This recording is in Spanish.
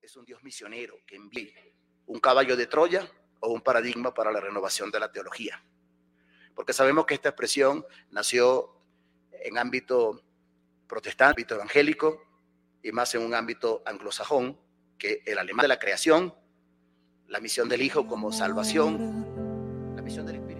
es un Dios misionero que envía un caballo de Troya o un paradigma para la renovación de la teología. Porque sabemos que esta expresión nació en ámbito protestante, ámbito evangélico, y más en un ámbito anglosajón, que el alemán de la creación, la misión del Hijo como salvación, la misión del Espíritu.